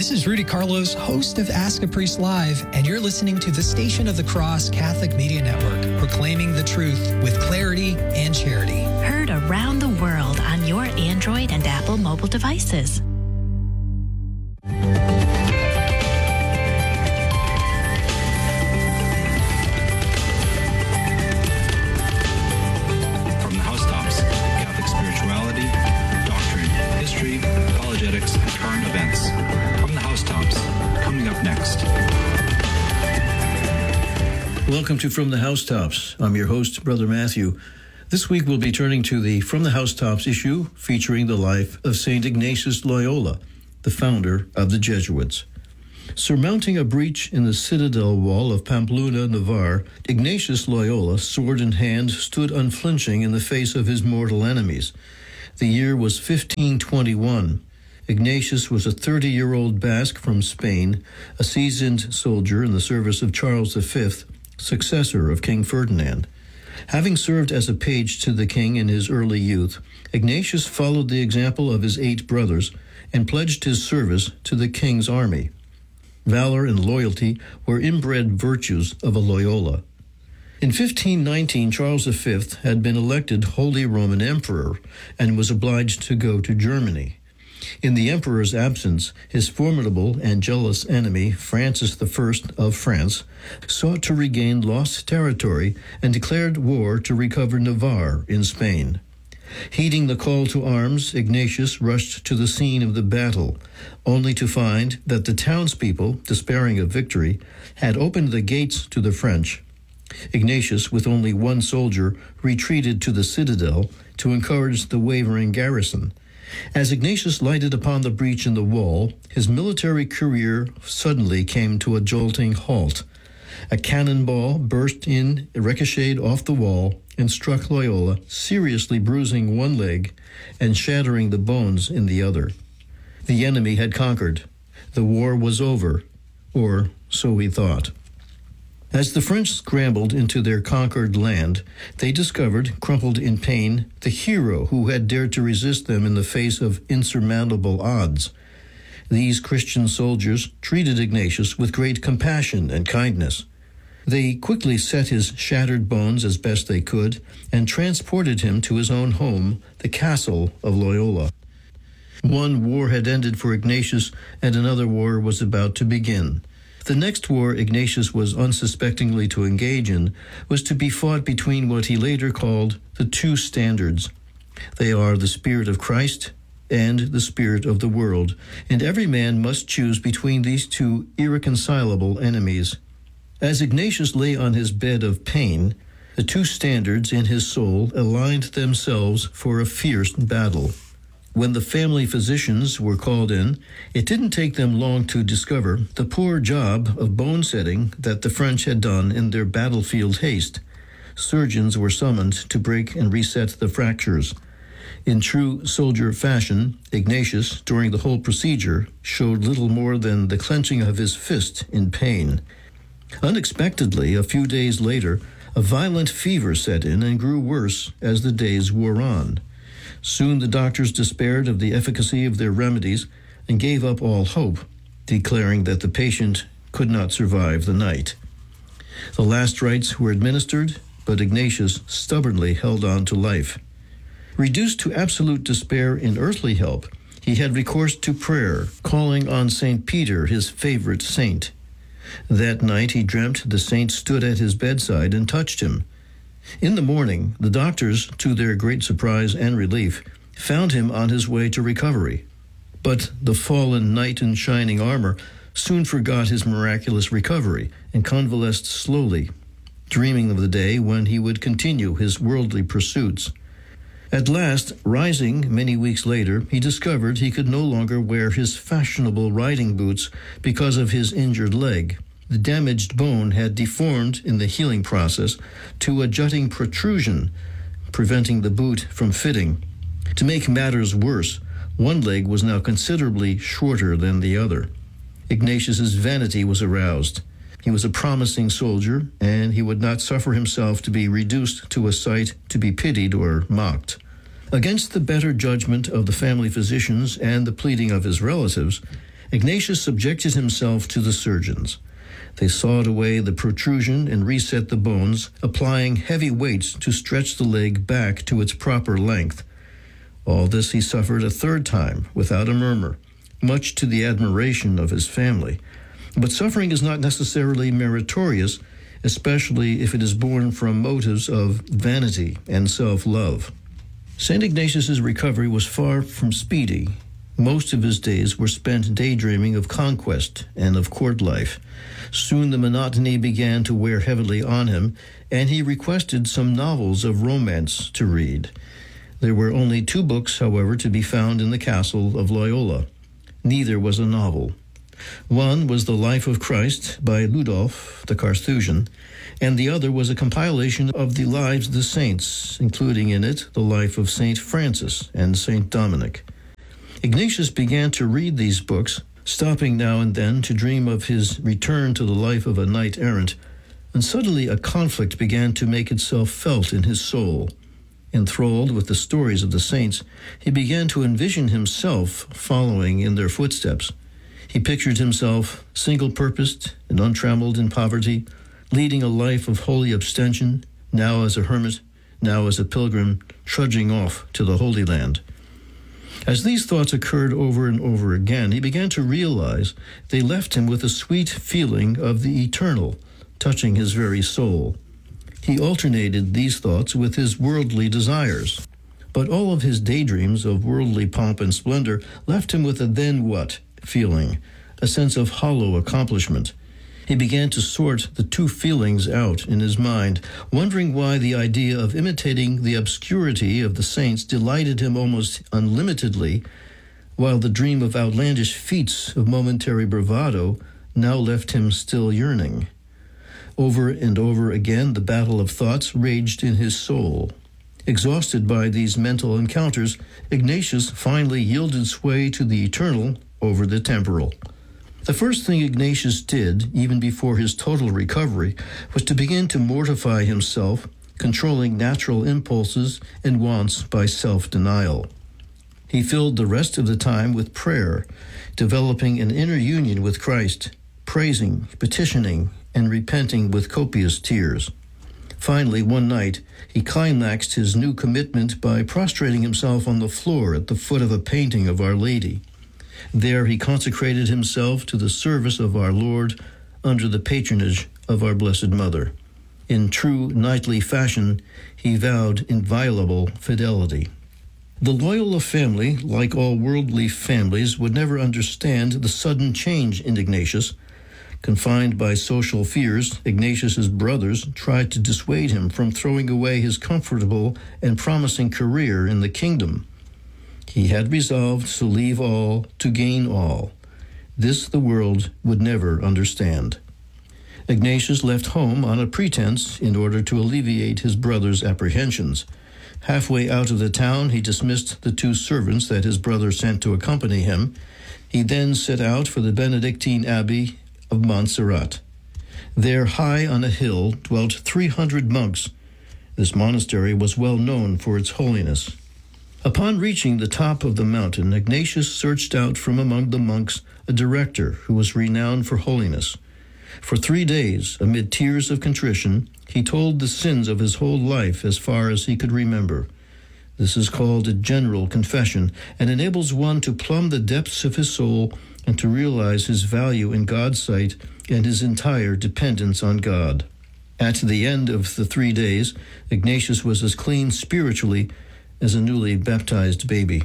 This is Rudy Carlos, host of Ask a Priest Live, and you're listening to the Station of the Cross Catholic Media Network, proclaiming the truth with clarity and charity. Heard around the world on your Android and Apple mobile devices. From the housetops, Catholic spirituality, doctrine, history, apologetics, and current events. From the housetops, coming up next. Welcome to From the Housetops. I'm your host, Brother Matthew. This week we'll be turning to the From the Housetops issue featuring the life of St. Ignatius Loyola, the founder of the Jesuits. Surmounting a breach in the citadel wall of Pamplona, Navarre, Ignatius Loyola, sword in hand, stood unflinching in the face of his mortal enemies. The year was 1521. Ignatius was a 30-year-old Basque from Spain, a seasoned soldier in the service of Charles V, successor of King Ferdinand. Having served as a page to the king in his early youth, Ignatius followed the example of his 8 brothers and pledged his service to the king's army. Valor and loyalty were inbred virtues of a Loyola. In 1519, Charles V had been elected Holy Roman Emperor and was obliged to go to Germany. In the emperor's absence, his formidable and jealous enemy, Francis I of France, sought to regain lost territory and declared war to recover Navarre in Spain. Heeding the call to arms, Ignatius rushed to the scene of the battle, only to find that the townspeople, despairing of victory, had opened the gates to the French. Ignatius, with only 1 soldier, retreated to the citadel to encourage the wavering garrison. As Ignatius lighted upon the breach in the wall, his military career suddenly came to a jolting halt. A cannonball burst in, ricocheted off the wall, and struck Loyola, seriously bruising one leg and shattering the bones in the other. The enemy had conquered. The war was over, or so he thought. As the French scrambled into their conquered land, they discovered, crumpled in pain, the hero who had dared to resist them in the face of insurmountable odds. These Christian soldiers treated Ignatius with great compassion and kindness. They quickly set his shattered bones as best they could and transported him to his own home, the castle of Loyola. One war had ended for Ignatius, and another war was about to begin. The next war Ignatius was unsuspectingly to engage in was to be fought between what he later called the 2 standards. They are the spirit of Christ and the spirit of the world, and every man must choose between these 2 irreconcilable enemies. As Ignatius lay on his bed of pain, the 2 standards in his soul aligned themselves for a fierce battle. When the family physicians were called in, it didn't take them long to discover the poor job of bone setting that the French had done in their battlefield haste. Surgeons were summoned to break and reset the fractures. In true soldier fashion, Ignatius, during the whole procedure, showed little more than the clenching of his fist in pain. Unexpectedly, a few days later, a violent fever set in and grew worse as the days wore on. Soon the doctors despaired of the efficacy of their remedies and gave up all hope, declaring that the patient could not survive the night. The last rites were administered, but Ignatius stubbornly held on to life. Reduced to absolute despair in earthly help, he had recourse to prayer, calling on St. Peter, his favorite saint. That night he dreamt the saint stood at his bedside and touched him. In the morning, the doctors, to their great surprise and relief, found him on his way to recovery. But the fallen knight in shining armor soon forgot his miraculous recovery and convalesced slowly, dreaming of the day when he would continue his worldly pursuits. At last, rising many weeks later, he discovered he could no longer wear his fashionable riding boots because of his injured leg. The damaged bone had deformed in the healing process to a jutting protrusion, preventing the boot from fitting. To make matters worse, one leg was now considerably shorter than the other. Ignatius's vanity was aroused. He was a promising soldier, and he would not suffer himself to be reduced to a sight to be pitied or mocked. Against the better judgment of the family physicians and the pleading of his relatives, Ignatius subjected himself to the surgeons. They sawed away the protrusion and reset the bones, applying heavy weights to stretch the leg back to its proper length. All this he suffered a third time without a murmur, much to the admiration of his family. But suffering is not necessarily meritorious, especially if it is born from motives of vanity and self-love. St. Ignatius's recovery was far from speedy. Most of his days were spent daydreaming of conquest and of court life. Soon the monotony began to wear heavily on him, and he requested some novels of romance to read. There were only 2 books, however, to be found in the castle of Loyola. Neither was a novel. One was The Life of Christ by Ludolf the Carthusian, and the other was a compilation of the lives of the saints, including in it the life of St. Francis and St. Dominic. Ignatius began to read these books, stopping now and then to dream of his return to the life of a knight-errant, and suddenly a conflict began to make itself felt in his soul. Enthralled with the stories of the saints, he began to envision himself following in their footsteps. He pictured himself single-purposed and untrammeled in poverty, leading a life of holy abstention, now as a hermit, now as a pilgrim, trudging off to the Holy Land. As these thoughts occurred over and over again, he began to realize they left him with a sweet feeling of the eternal, touching his very soul. He alternated these thoughts with his worldly desires. But all of his daydreams of worldly pomp and splendor left him with a then what feeling, a sense of hollow accomplishment. He began to sort the 2 feelings out in his mind, wondering why the idea of imitating the obscurity of the saints delighted him almost unlimitedly, while the dream of outlandish feats of momentary bravado now left him still yearning. Over and over again, the battle of thoughts raged in his soul. Exhausted by these mental encounters, Ignatius finally yielded sway to the eternal over the temporal. The first thing Ignatius did, even before his total recovery, was to begin to mortify himself, controlling natural impulses and wants by self-denial. He filled the rest of the time with prayer, developing an inner union with Christ, praising, petitioning, and repenting with copious tears. Finally, one night, he climaxed his new commitment by prostrating himself on the floor at the foot of a painting of Our Lady. There he consecrated himself to the service of our Lord under the patronage of our Blessed Mother. In true knightly fashion, he vowed inviolable fidelity. The Loyola family, like all worldly families, would never understand the sudden change in Ignatius. Confined by social fears, Ignatius's brothers tried to dissuade him from throwing away his comfortable and promising career in the kingdom. He had resolved to leave all to gain all. This the world would never understand. Ignatius left home on a pretense in order to alleviate his brother's apprehensions. Halfway out of the town, he dismissed the 2 servants that his brother sent to accompany him. He then set out for the Benedictine Abbey of Montserrat. There, high on a hill, dwelt 300 monks. This monastery was well known for its holiness. Upon reaching the top of the mountain, Ignatius searched out from among the monks a director who was renowned for holiness. For 3 days, amid tears of contrition, he told the sins of his whole life as far as he could remember. This is called a general confession and enables one to plumb the depths of his soul and to realize his value in God's sight and his entire dependence on God. At the end of the 3 days, Ignatius was as clean spiritually as a newly baptized baby.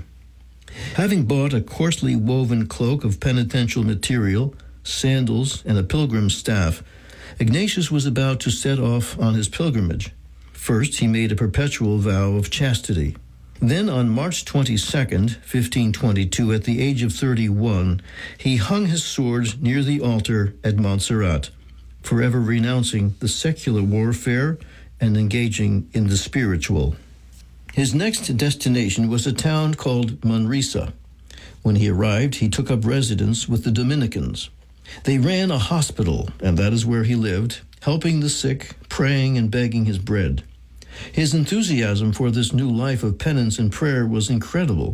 Having bought a coarsely woven cloak of penitential material, sandals, and a pilgrim's staff, Ignatius was about to set off on his pilgrimage. First, he made a perpetual vow of chastity. Then, on March 22nd, 1522, at the age of 31, he hung his sword near the altar at Montserrat, forever renouncing the secular warfare and engaging in the spiritual. His next destination was a town called Manresa. When he arrived, he took up residence with the Dominicans. They ran a hospital, and that is where he lived, helping the sick, praying and begging his bread. His enthusiasm for this new life of penance and prayer was incredible.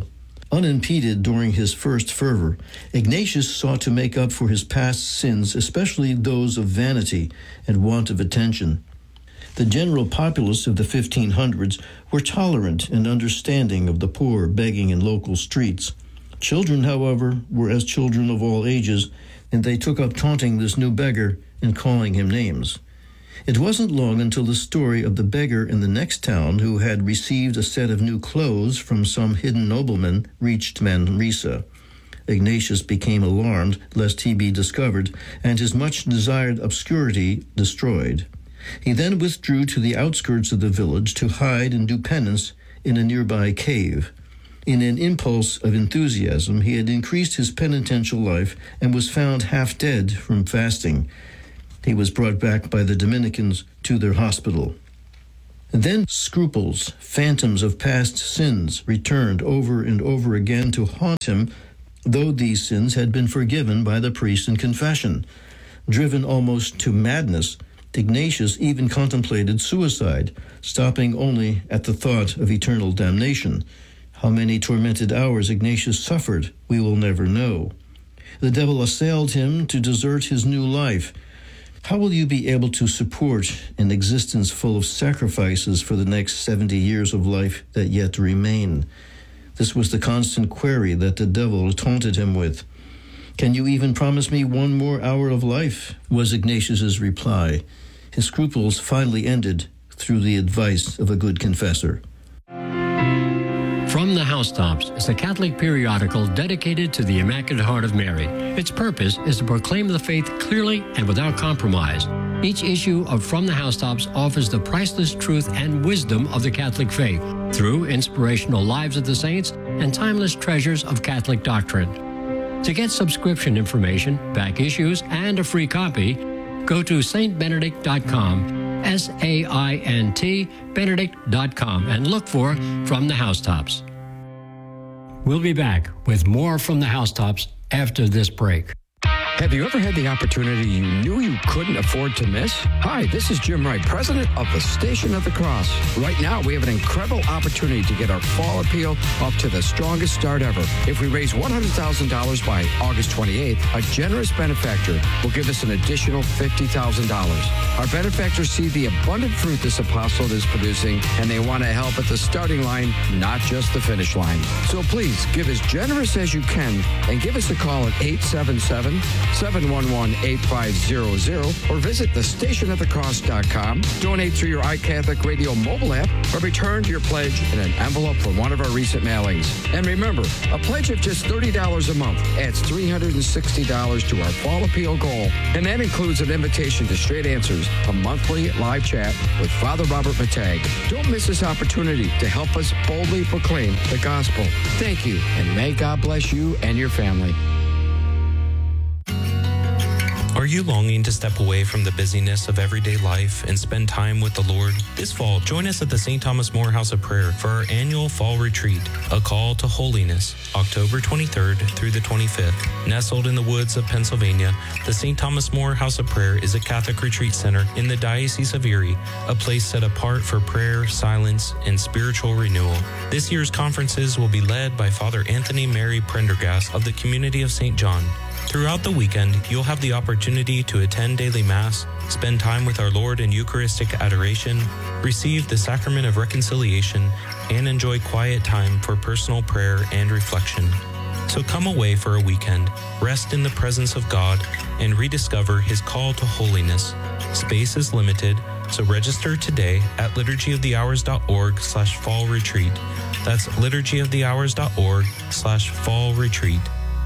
Unimpeded during his first fervor, Ignatius sought to make up for his past sins, especially those of vanity and want of attention. The general populace of the 1500s were tolerant and understanding of the poor begging in local streets. Children, however, were as children of all ages, and they took up taunting this new beggar and calling him names. It wasn't long until the story of the beggar in the next town who had received a set of new clothes from some hidden nobleman reached Manresa. Ignatius became alarmed lest he be discovered and his much-desired obscurity destroyed. He then withdrew to the outskirts of the village to hide and do penance in a nearby cave. In an impulse of enthusiasm, he had increased his penitential life and was found half dead from fasting. He was brought back by the Dominicans to their hospital. And then scruples, phantoms of past sins, returned over and over again to haunt him, though these sins had been forgiven by the priest in confession. Driven almost to madness, Ignatius even contemplated suicide, stopping only at the thought of eternal damnation. How many tormented hours Ignatius suffered, we will never know. The devil assailed him to desert his new life. How will you be able to support an existence full of sacrifices for the next 70 years of life that yet remain? This was the constant query that the devil taunted him with. Can you even promise me one more hour of life? Was Ignatius's reply. His scruples finally ended through the advice of a good confessor. From the Housetops is a Catholic periodical dedicated to the Immaculate Heart of Mary. Its purpose is to proclaim the faith clearly and without compromise. Each issue of From the Housetops offers the priceless truth and wisdom of the Catholic faith through inspirational lives of the saints and timeless treasures of Catholic doctrine. To get subscription information, back issues, and a free copy, go to saintbenedict.com, SAINT, Benedict.com, and look for From the Housetops. We'll be back with more From the Housetops after this break. Have you ever had the opportunity you knew you couldn't afford to miss? Hi, this is Jim Wright, president of the Station of the Cross. Right now, we have an incredible opportunity to get our fall appeal up to the strongest start ever. If we raise $100,000 by August 28th, a generous benefactor will give us an additional $50,000. Our benefactors see the abundant fruit this apostolate is producing, and they want to help at the starting line, not just the finish line. So please, give as generous as you can and give us a call at 877-711-8500 or visit thestationofthecross.com. Donate through your iCatholic Radio mobile app or return your pledge in an envelope from one of our recent mailings. And remember, a pledge of just $30 a month adds $360 to our fall appeal goal. And that includes an invitation to Straight Answers, a monthly live chat with Father Robert Matag. Don't miss this opportunity to help us boldly proclaim the gospel. Thank you, and may God bless you and your family. Are you longing to step away from the busyness of everyday life and spend time with the Lord? This fall, join us at the St. Thomas More House of Prayer for our annual fall retreat, A Call to Holiness, October 23rd through the 25th. Nestled in the woods of Pennsylvania, the St. Thomas More House of Prayer is a Catholic retreat center in the Diocese of Erie, a place set apart for prayer, silence, and spiritual renewal. This year's conferences will be led by Father Anthony Mary Prendergast of the Community of St. John. Throughout the weekend, you'll have the opportunity to attend daily Mass, spend time with our Lord in Eucharistic adoration, receive the Sacrament of Reconciliation, and enjoy quiet time for personal prayer and reflection. So come away for a weekend, rest in the presence of God, and rediscover His call to holiness. Space is limited, so register today at liturgyofthehours.org/fall retreat. That's liturgyofthehours.org/fall retreat.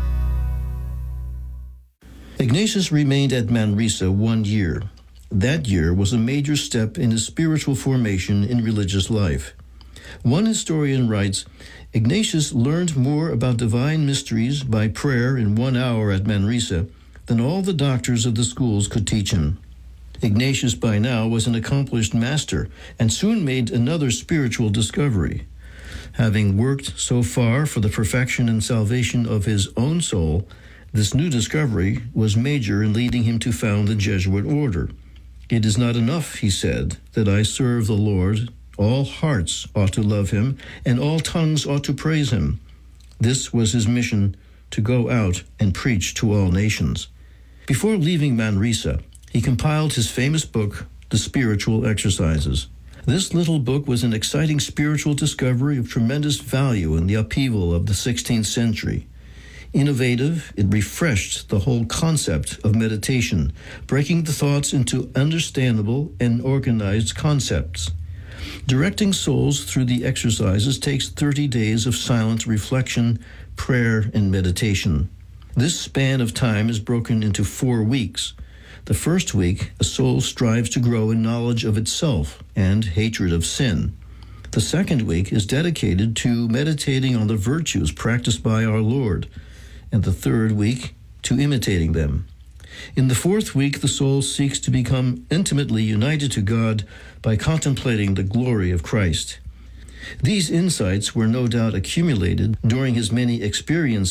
Ignatius remained at Manresa 1 year. That year was a major step in his spiritual formation in religious life. One historian writes, Ignatius learned more about divine mysteries by prayer in 1 hour at Manresa than all the doctors of the schools could teach him. Ignatius by now was an accomplished master and soon made another spiritual discovery. Having worked so far for the perfection and salvation of his own soul, this new discovery was major in leading him to found the Jesuit order. It is not enough, he said, that I serve the Lord. All hearts ought to love him, and all tongues ought to praise him. This was his mission, to go out and preach to all nations. Before leaving Manresa, he compiled his famous book, The Spiritual Exercises. This little book was an exciting spiritual discovery of tremendous value in the upheaval of the 16th century. Innovative, it refreshed the whole concept of meditation, breaking the thoughts into understandable and organized concepts. Directing souls through the exercises takes 30 days of silent reflection, prayer, and meditation. This span of time is broken into 4 weeks. The first week, a soul strives to grow in knowledge of itself and hatred of sin. The second week is dedicated to meditating on the virtues practiced by our Lord, and the third week to imitating them. In the fourth week, the soul seeks to become intimately united to God by contemplating the glory of Christ. These insights were no doubt accumulated during his many experiences